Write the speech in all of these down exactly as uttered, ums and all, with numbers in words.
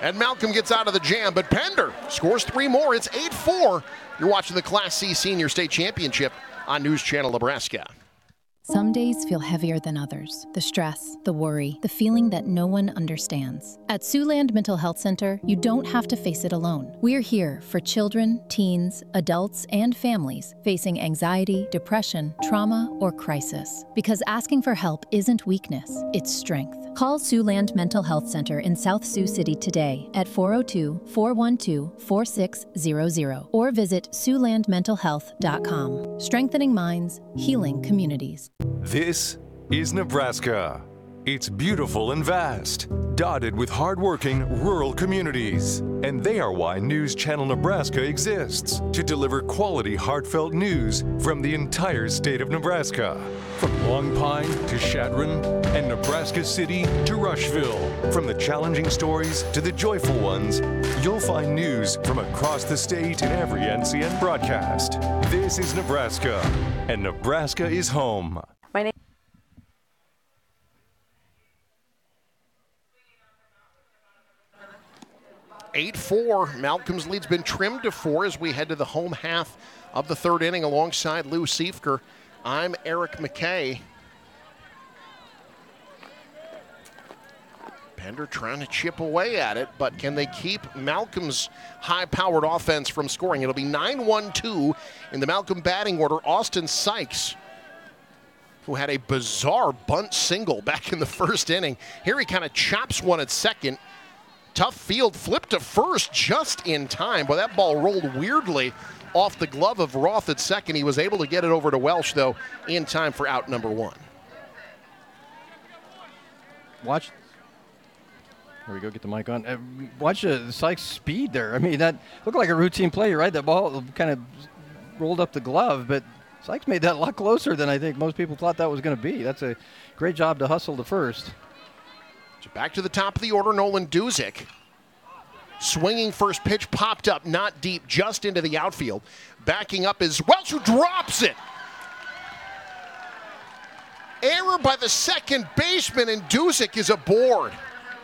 And Malcolm gets out of the jam, but Pender scores three more. It's eight four. You're watching the Class C Senior State Championship on News Channel Nebraska. Some days feel heavier than others. The stress, the worry, the feeling that no one understands. At Siouxland Mental Health Center, you don't have to face it alone. We're here for children, teens, adults, and families facing anxiety, depression, trauma, or crisis. Because asking for help isn't weakness, it's strength. Call Siouxland Mental Health Center in South Sioux City today at four oh two, four one two, four six zero zero or visit siouxland mental health dot com. Strengthening minds, healing communities. This is Nebraska. It's beautiful and vast, dotted with hardworking rural communities. And they are why News Channel Nebraska exists, to deliver quality, heartfelt news from the entire state of Nebraska. From Long Pine to Chadron and Nebraska City to Rushville. From the challenging stories to the joyful ones, you'll find news from across the state in every N C N broadcast. This is Nebraska, and Nebraska is home. My name eight four. Malcolm's lead's been trimmed to four as we head to the home half of the third inning alongside Lou Siefker. I'm Eric McKay. Pender trying to chip away at it, but can they keep Malcolm's high-powered offense from scoring? It'll be nine one two in the Malcolm batting order. Austin Sykes, who had a bizarre bunt single back in the first inning. Here he kind of chops one at second. Tough field, flipped to first just in time. But that ball rolled weirdly off the glove of Roth at second. He was able to get it over to Welsh, though, in time for out number one. Watch. Here we go, get the mic on. Uh, watch uh, Sykes' speed there. I mean, that looked like a routine play. You're right, that ball kind of rolled up the glove, but Sykes made that a lot closer than I think most people thought that was going to be. That's a great job to hustle to first. So back to the top of the order, Nolan Duzick. Swinging first pitch, popped up, not deep, just into the outfield. Backing up is Welsh, who drops it. Error by the second baseman, and Duzick is aboard.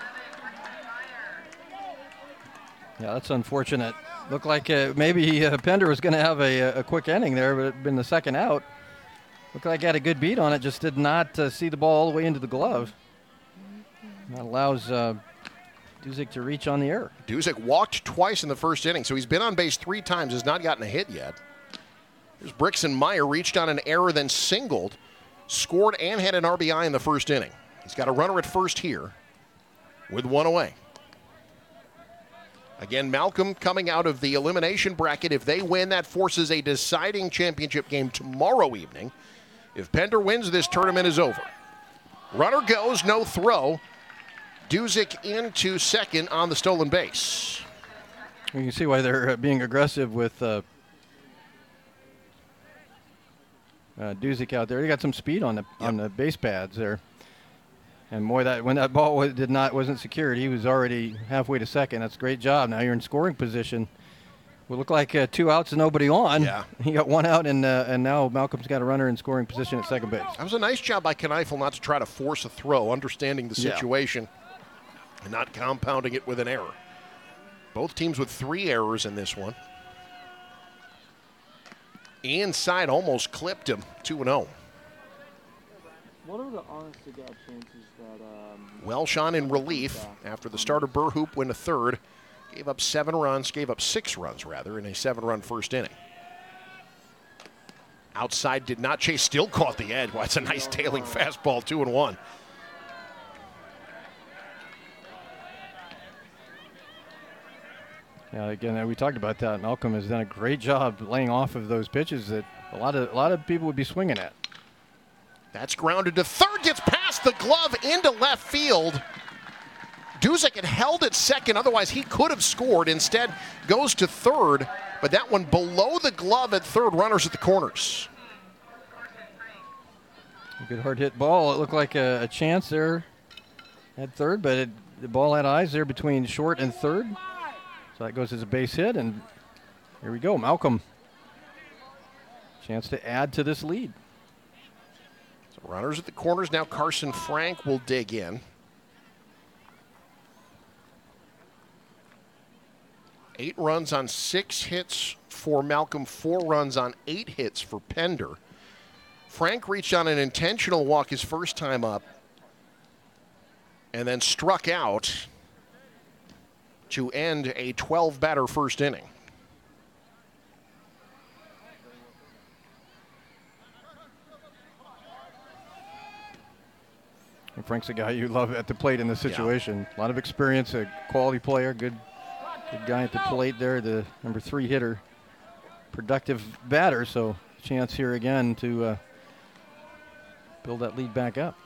Yeah, that's unfortunate. Looked like uh, maybe uh, Pender was going to have a, a quick inning there, but it'd been the second out. Looked like he had a good beat on it, just did not uh, see the ball all the way into the glove. That allows uh, Duzick to reach on the error. Duzick walked twice in the first inning, so he's been on base three times, has not gotten a hit yet. Here's Brixton Meyer, reached on an error, then singled, scored and had an R B I in the first inning. He's got a runner at first here with one away. Again, Malcolm coming out of the elimination bracket. If they win, that forces a deciding championship game tomorrow evening. If Pender wins, this tournament is over. Runner goes, no throw. Duzick into second on the stolen base. You can see why they're uh, being aggressive with uh, uh, Duzick out there. He got some speed on the yep. on the base pads there. And boy, that when that ball was, did not wasn't secured, he was already halfway to second. That's a great job. Now you're in scoring position. Will look like uh, two outs and nobody on. Yeah. He got one out, and uh, and now Malcolm's got a runner in scoring position at second base. That was a nice job by Kneifel not to try to force a throw, understanding the situation, yeah. and not compounding it with an error. Both teams with three errors in this one. Inside almost clipped him, two and oh. What are the honest-to-God chances that... Um, Welsh on in relief after the starter Burhoop went a third. Gave up seven runs, gave up six runs, rather, in a seven-run first inning. Outside did not chase, still caught the edge. Well, that's a nice tailing fastball, two and one. Yeah, again, we talked about that. Malcolm has done a great job laying off of those pitches that a lot of a lot of people would be swinging at. That's grounded to third, gets past the glove into left field. Duzick had held at second, otherwise he could have scored. Instead, goes to third, but that one below the glove at third, runners at the corners. A good hard hit ball. It looked like a, a chance there at third, but it, the ball had eyes there between short and third. So that goes as a base hit, and here we go, Malcolm. Chance to add to this lead. So runners at the corners. Now Carson Frank will dig in. Eight runs on six hits for Malcolm, four runs on eight hits for Pender. Frank reached on an intentional walk his first time up and then struck out to end a twelve batter first inning. And Frank's a guy you love at the plate in this situation. Yeah. A lot of experience, a quality player, good, good guy at the plate there, the number three hitter, productive batter. So chance here again to uh, build that lead back up.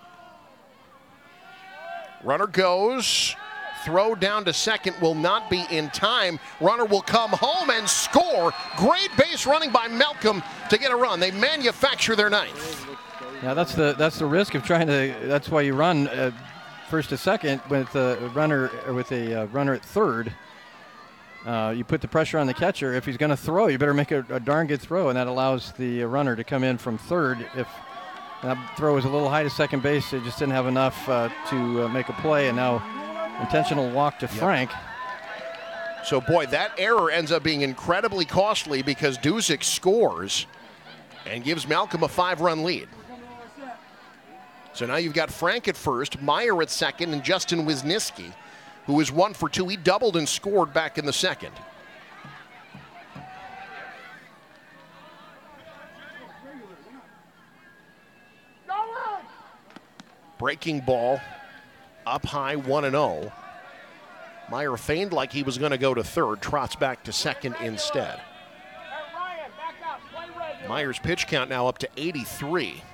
Runner goes. Throw down to second will not be in time. Runner will come home and score. Great base running by Malcolm to get a run. They manufacture their ninth. Yeah, that's the that's the risk of trying to. That's why you run uh, first to second with a runner or with a uh, runner at third. Uh, you put the pressure on the catcher. If he's going to throw, you better make a, a darn good throw, and that allows the runner to come in from third. If that throw was a little high to second base, they just didn't have enough uh, to uh, make a play, and now intentional walk to yep. Frank. So, boy, that error ends up being incredibly costly because Duzic scores and gives Malcolm a five-run lead. So now you've got Frank at first, Meyer at second, and Justin Wisniewski, who is one for two. He doubled and scored back in the second. Breaking ball, up high, one and oh. Meyer feigned like he was going to go to third, trots back to second instead. Meyer's pitch count now up to eighty-three.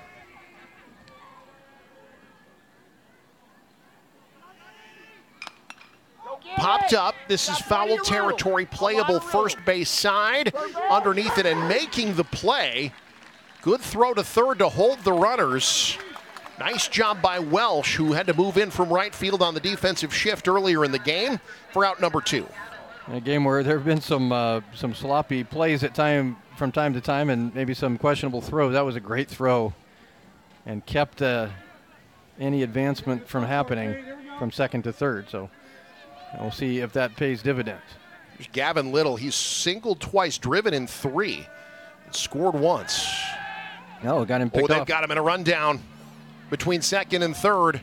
Popped up. This is foul territory, playable first base side. Underneath it and making the play. Good throw to third to hold the runners. Nice job by Welsh, who had to move in from right field on the defensive shift earlier in the game for out number two. A game where there have been some uh, some sloppy plays at time from time to time, and maybe some questionable throws. That was a great throw, and kept uh, any advancement from happening from second to third. So we'll see if that pays dividends. There's Gavin Little. He's singled twice, driven in three, and scored once. No, got him picked Oh, they've off. got him in a rundown between second and third.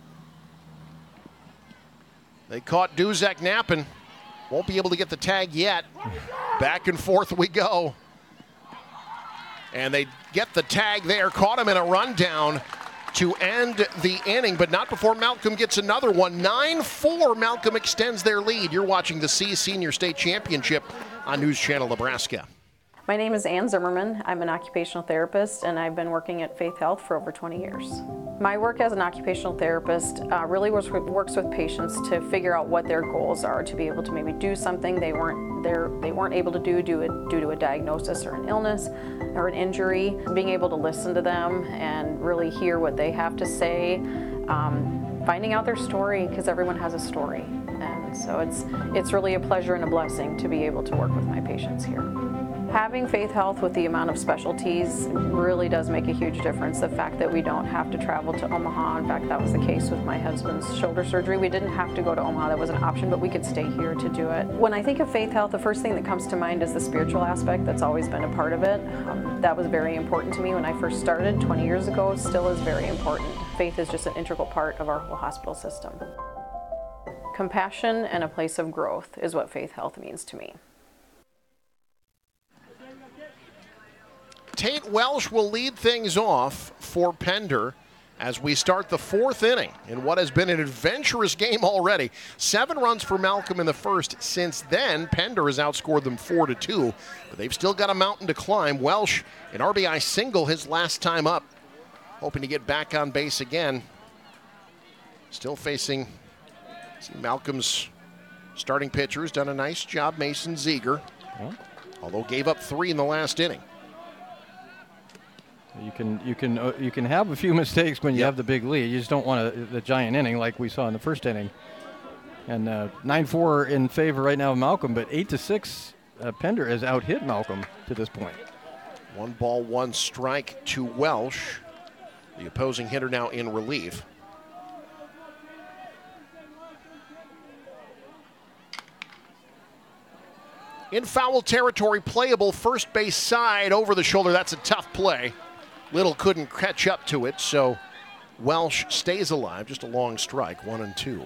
They caught Duzic napping. Won't be able to get the tag yet. Back and forth we go. And they get the tag there. Caught him in a rundown to end the inning, but not before Malcolm gets another one. nine four, Malcolm extends their lead. You're watching the C Senior State Championship on News Channel Nebraska. My name is Ann Zimmerman. I'm an occupational therapist, and I've been working at Faith Health for over twenty years. My work as an occupational therapist uh, really works with, works with patients to figure out what their goals are, to be able to maybe do something they weren't they're, they weren't able to do due, a, due to a diagnosis or an illness or an injury. Being able to listen to them and really hear what they have to say, um, finding out their story, because everyone has a story. And so it's, it's really a pleasure and a blessing to be able to work with my patients here. Having Faith Health with the amount of specialties really does make a huge difference. The fact that we don't have to travel to Omaha, in fact that was the case with my husband's shoulder surgery. We didn't have to go to Omaha, that was an option, but we could stay here to do it. When I think of Faith Health, the first thing that comes to mind is the spiritual aspect. That's always been a part of it. Um, that was very important to me when I first started twenty years ago. It still is very important. Faith is just an integral part of our whole hospital system. Compassion and a place of growth is what Faith Health means to me. Tate Welsh will lead things off for Pender as we start the fourth inning in what has been an adventurous game already. Seven runs for Malcolm in the first. Since then, Pender has outscored them four to two, but they've still got a mountain to climb. Welsh, an R B I single his last time up, hoping to get back on base again. Still facing Malcolm's starting pitchers. Done a nice job, Mason Ziegler, yeah. Although gave up three in the last inning. You can you can uh, you can have a few mistakes when you yep. have the big lead. You just don't want a, the giant inning like we saw in the first inning. And uh, nine four in favor right now of Malcolm, but eight to six, uh, Pender has out-hit Malcolm to this point. One ball, one strike to Welsh, the opposing hitter now in relief. In foul territory, playable first base side over the shoulder. That's a tough play. Little couldn't catch up to it, so Welsh stays alive. Just a long strike, one and two.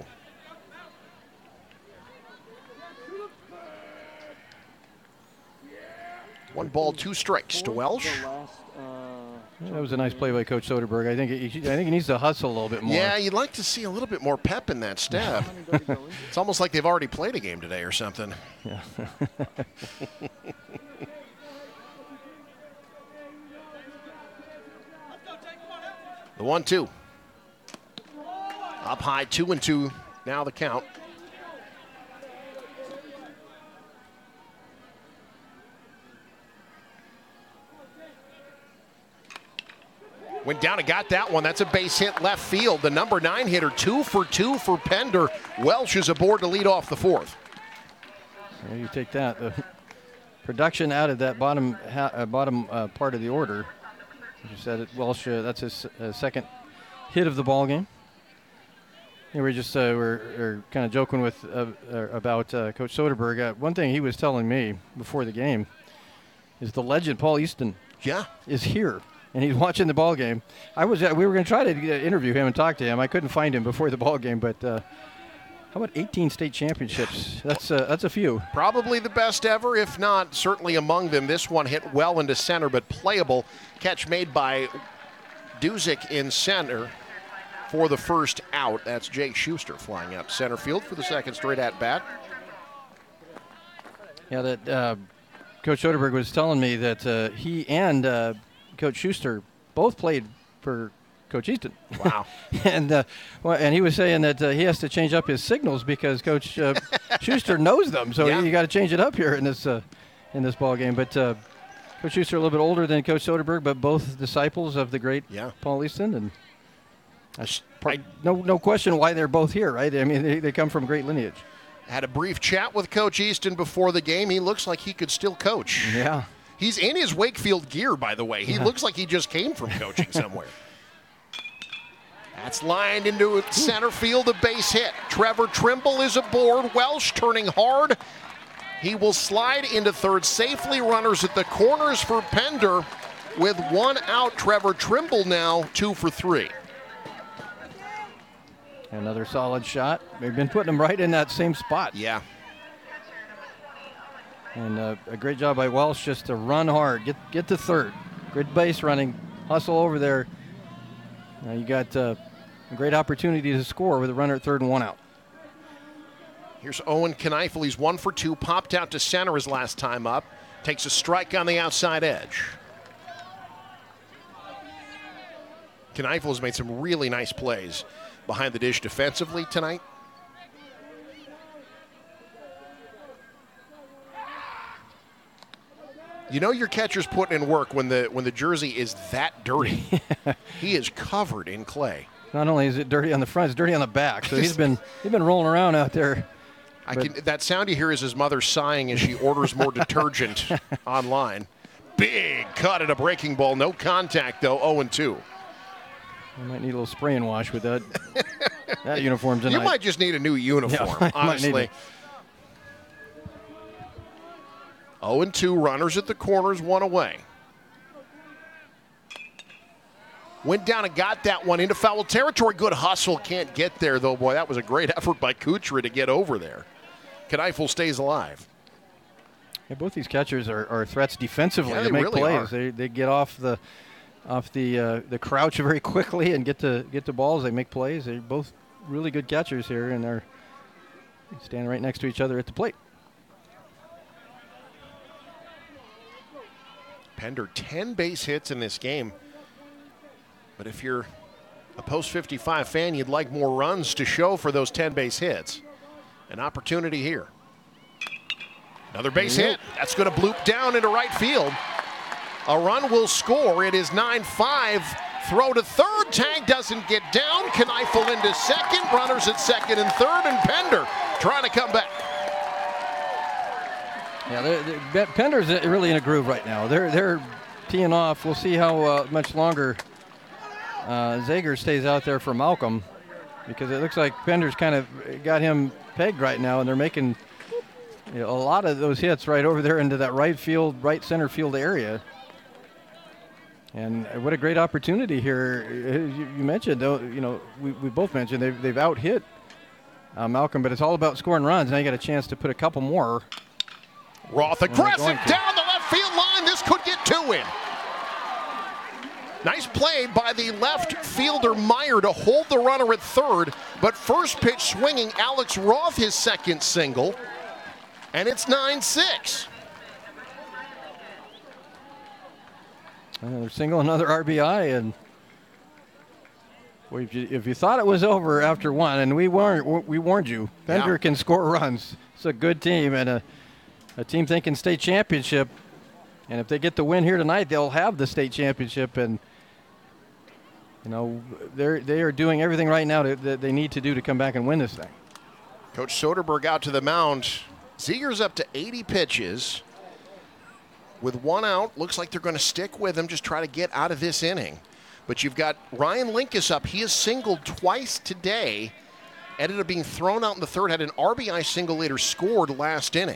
One ball, two strikes to Welsh. That was a nice play by Coach Soderberg. I think he, I think he needs to hustle a little bit more. Yeah, you'd like to see a little bit more pep in that stab. It's almost like they've already played a game today or something. Yeah. The one two. Up high, two and two. Now the count. Went down and got that one. That's a base hit left field. The number nine hitter, two for two for Pender. Welsh is aboard to lead off the fourth. So you take that. The production out of that bottom ha uh, bottom uh, part of the order. As you said, it, Welsh, uh, that's his uh, second hit of the ball game. Yeah, we're just uh, we're, we're kind of joking with uh, uh, about uh, Coach Soderberg. Uh, one thing he was telling me before the game is the legend Paul Easton. Yeah, is here. And he's watching the ball game. I was uh, we were going to try to uh, interview him and talk to him. I couldn't find him before the ball game, but uh, how about eighteen state championships? That's uh, that's a few. Probably the best ever, if not certainly among them. This one hit well into center, but playable. Catch made by Duzick in center for the first out. That's Jake Schuster flying up center field for the second straight at bat. Yeah, that uh, Coach Soderberg was telling me that uh, he and uh, Coach Schuster both played for Coach Easton. Wow. and uh, well, and he was saying that uh, he has to change up his signals because Coach uh, Schuster knows them. So yeah. you got to change it up here in this uh, in this ball game. But uh, Coach Schuster a little bit older than Coach Soderberg, but both disciples of the great yeah. Paul Easton. And that's I, no no question why they're both here, right? I mean, they, they come from great lineage. Had a brief chat with Coach Easton before the game. He looks like he could still coach. Yeah. He's in his Wakefield gear, by the way. He yeah. looks like he just came from coaching somewhere. That's lined into center field, a base hit. Trevor Trimble is aboard. Welsh turning hard. He will slide into third safely. Runners at the corners for Pender. With one out, Trevor Trimble now two for three. Another solid shot. They've been putting him right in that same spot. Yeah. And uh, a great job by Welsh just to run hard, get get to third. Good base running, hustle over there. Now you got uh, a great opportunity to score with a runner at third and one out. Here's Owen Kneifel. He's one for two, popped out to center his last time up. Takes a strike on the outside edge. Kneifel has made some really nice plays behind the dish defensively tonight. You know your catcher's putting in work when the when the jersey is that dirty. He is covered in clay. Not only is it dirty on the front, it's dirty on the back. So he's been he's been rolling around out there. I can, that sound you hear is his mother sighing as she orders more detergent online. Big cut at a breaking ball. No contact, though. oh and two. I might need a little spray and wash with that, that uniform tonight. You might just need a new uniform, yeah, honestly. oh and two, runners at the corners, one away. Went down and got that one into foul territory. Good hustle. Can't get there, though. Boy, that was a great effort by Kuchera to get over there. Kneifel stays alive. Yeah, both these catchers are, are threats defensively. Yeah, they, they make really plays. are. They they get off the off the uh, the crouch very quickly and get to get to balls. They make plays. They're both really good catchers here, and they're standing right next to each other at the plate. Pender, ten base hits in this game. But if you're a post fifty-five fan, you'd like more runs to show for those ten base hits. An opportunity here. Another base hit. That's going to bloop down into right field. A run will score. It is nine five. Throw to third. Tag doesn't get down. Kneifel into second. Runners at second and third. And Pender trying to come back. Yeah, they're, they're, Pender's really in a groove right now. They're they're teeing off. We'll see how uh, much longer uh, Zager stays out there for Malcolm, because it looks like Pender's kind of got him pegged right now, and they're making you know, a lot of those hits right over there into that right field, right center field area. And what a great opportunity here. You, you mentioned, you know, we, we both mentioned they've, they've out-hit uh, Malcolm, but it's all about scoring runs. Now you got a chance to put a couple more. Roth aggressive down the left field line. This could get two in. Nice play by the left fielder Meyer to hold the runner at third, but first pitch swinging Alex Roth his second single, and it's nine six. Another single, another R B I, and well, if, you, if you thought it was over after one, and we warned we warned you, Pender yeah. can score runs. It's a good team and a, a team thinking state championship, and if they get the win here tonight, they'll have the state championship. And you know they're they are doing everything right now to, that they need to do to come back and win this thing. Coach Soderberg out to the mound. Zeger's up to eighty pitches. With one out, looks like they're going to stick with him, just try to get out of this inning. But you've got Ryan Linkus up. He has singled twice today. Ended up being thrown out in the third, had an R B I single later, scored last inning.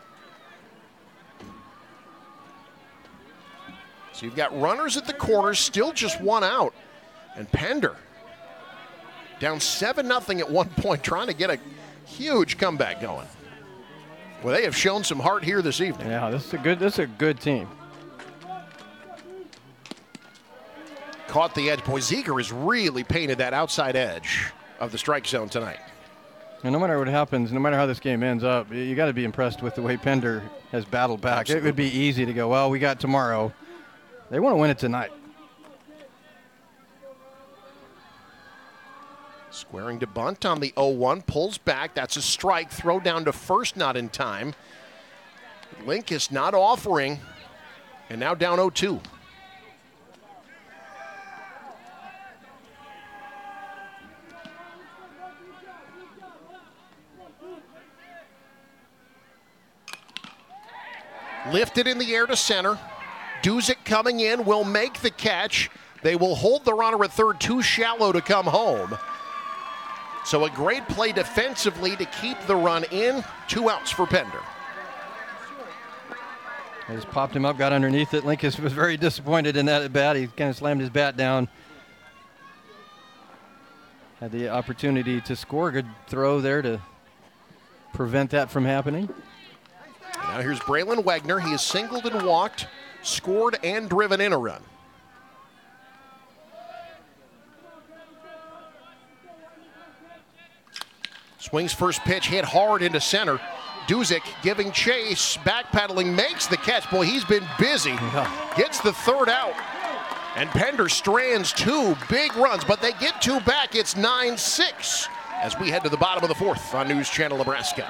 So you've got runners at the corners, still just one out. And Pender down seven nothing at one point, trying to get a huge comeback going. Well, they have shown some heart here this evening. Yeah, this is a good. This is a good team. Caught the edge. Boy, Zeger has really painted that outside edge of the strike zone tonight. And no matter what happens, no matter how this game ends up, you got to be impressed with the way Pender has battled back. Absolutely. It would be easy to go, well, we got tomorrow. They want to win it tonight. Squaring to bunt on the oh one, pulls back. That's a strike. Throw down to first, not in time. Linkus not offering, and now down oh two. Lifted in the air to center. Duzick coming in, will make the catch. They will hold the runner at third, too shallow to come home. So a great play defensively to keep the run in. Two outs for Pender. I just popped him up, got underneath it. Linkus was very disappointed in that at bat. He kind of slammed his bat down. Had the opportunity to score. Good throw there to prevent that from happening. And now here's Braylon Wagner. He has singled and walked, scored and driven in a run. Swings first pitch, hit hard into center. Duzick giving chase, backpedaling, makes the catch. Boy, he's been busy. Yeah. Gets the third out. And Pender strands two big runs, but they get two back. It's nine six as we head to the bottom of the fourth on News Channel Nebraska.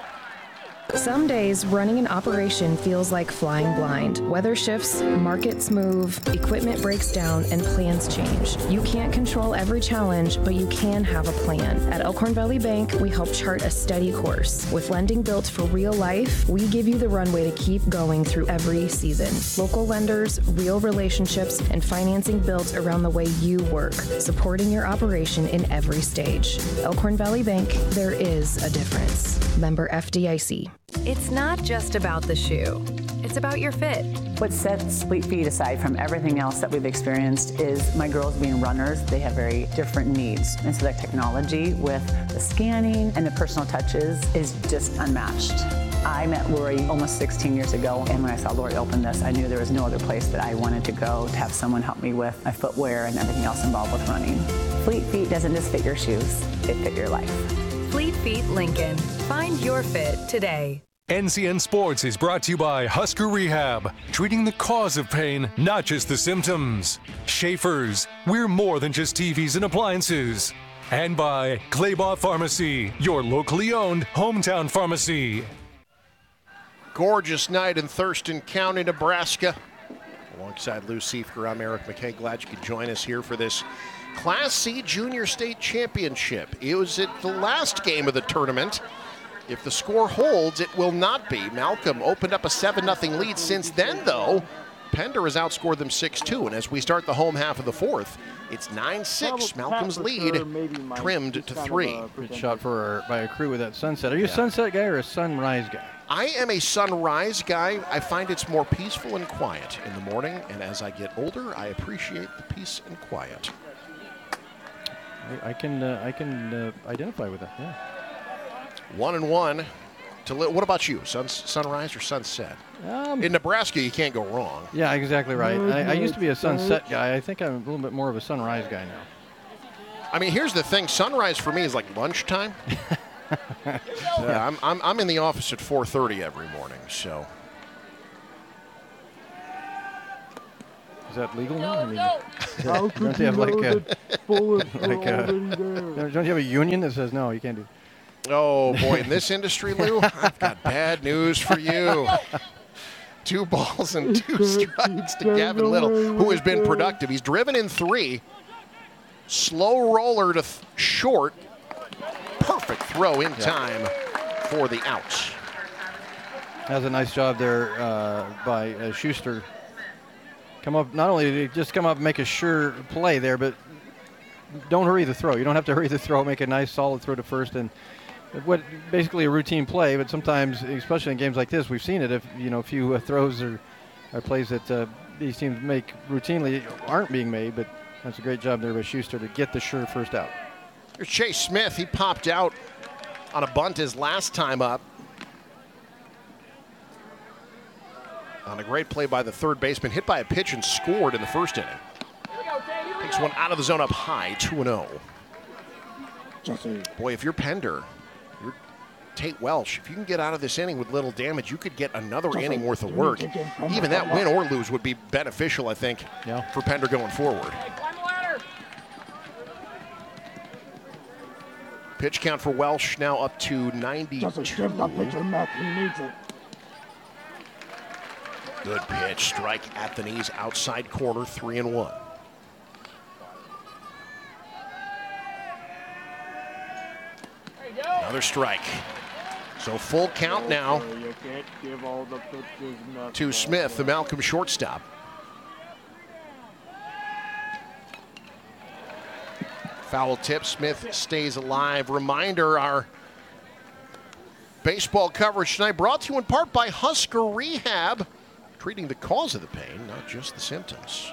Some days, running an operation feels like flying blind. Weather shifts, markets move, equipment breaks down, and plans change. You can't control every challenge, but you can have a plan. At Elkhorn Valley Bank, we help chart a steady course. With lending built for real life, we give you the runway to keep going through every season. Local lenders, real relationships, and financing built around the way you work, supporting your operation in every stage. Elkhorn Valley Bank, there is a difference. Member F D I C. It's not just about the shoe. It's about your fit. What sets Fleet Feet aside from everything else that we've experienced is my girls being runners. They have very different needs. And so that technology with the scanning and the personal touches is just unmatched. I met Lori almost sixteen years ago, and when I saw Lori open this, I knew there was no other place that I wanted to go to have someone help me with my footwear and everything else involved with running. Fleet Feet doesn't just fit your shoes, it fit your life. Fleet Feet Lincoln. Find your fit today. N C N Sports is brought to you by Husker Rehab, treating the cause of pain, not just the symptoms. Schaefer's, we're more than just T Vs and appliances. And by Claybaugh Pharmacy, your locally owned hometown pharmacy. Gorgeous night in Thurston County, Nebraska. Alongside Lou Siefker, I'm Eric McKay. Glad you could join us here for this Class C Junior State Championship. It was at the last game of the tournament. If the score holds, it will not be. Malcolm opened up a seven nothing lead. Since then, though, Pender has outscored them six two. And as we start the home half of the fourth, it's nine six. Malcolm's lead trimmed to three. Good shot for our, by a crew with that sunset. Are you yeah. a sunset guy or a sunrise guy? I am a sunrise guy. I find it's more peaceful and quiet in the morning, and as I get older, I appreciate the peace and quiet. I, I can uh, I can uh, identify with that. Yeah. One and one. To li- what about you? Sun, sunrise or sunset? Um, in Nebraska, you can't go wrong. Yeah, exactly right. I, I used to be a sunset guy. I think I'm a little bit more of a sunrise guy now. I mean, here's the thing. Sunrise for me is like lunchtime. yeah, I'm, I'm, I'm in the office at four thirty every morning, so. Is that legal now? I mean, don't you have like a, like a, don't you have a union that says no, you can't do? Oh boy, in this industry, Lou, I've got bad news for you. Two balls and two strikes to Gavin Little, who has been productive. He's driven in three. Slow roller to th- short. Perfect throw in time for the outs. That was a nice job there uh, by uh, Schuster. Come up, not only did he just come up and make a sure play there, but don't hurry the throw. You don't have to hurry the throw. Make a nice solid throw to first, and what basically a routine play. But sometimes, especially in games like this, we've seen it. If you know a few uh, throws or, or plays that uh, these teams make routinely aren't being made, but that's a great job there by Schuster to get the sure first out. Here's Chase Smith. He popped out on a bunt his last time up. On a great play by the third baseman. Hit by a pitch and scored in the first inning. Takes one out of the zone up high, two and oh. Boy, if you're Pender, you're Tate Welsh, if you can get out of this inning with little damage, you could get another inning worth of work. Even that win or lose would be beneficial, I think, yeah. for Pender going forward. Pitch count for Welsh now up to ninety-two. Good pitch, strike at the knees, outside corner, three and one. Another strike. So full count now to Smith, the Malcolm shortstop. Foul tip, Smith stays alive. Reminder, our baseball coverage tonight brought to you in part by Husker Rehab, treating the cause of the pain, not just the symptoms.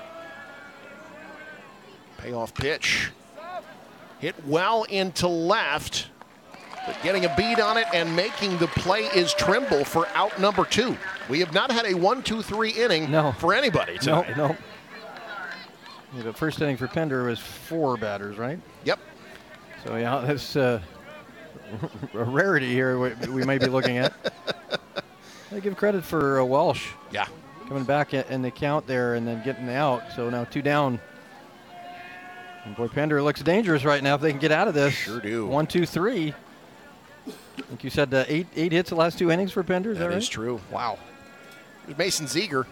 Payoff pitch. Hit well into left, but getting a beat on it and making the play is Trimble for out number two. We have not had a one two three inning no. for anybody tonight. No, no. Yeah, the first inning for Pender was four batters, right? Yep. So, yeah, that's uh, a rarity here we, we may be looking at. I give credit for uh, Welsh. Yeah. Coming back in the count there and then getting out. So now two down. And boy, Pender looks dangerous right now if they can get out of this. Sure do. One, two, three. I think you said uh, eight eight hits the last two innings for Pender. Is that, that right? is true. Wow. There's Mason Ziegler.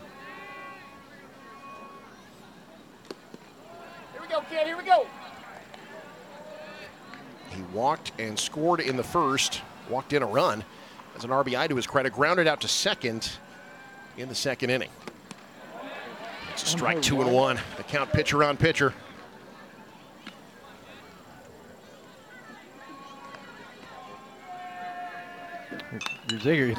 Here we go, kid. Here we go. He walked and scored in the first. Walked in a run. As an R B I to his credit. Grounded out to second in the second inning. It's a strike, two and one. The count pitcher on pitcher. Ziegler,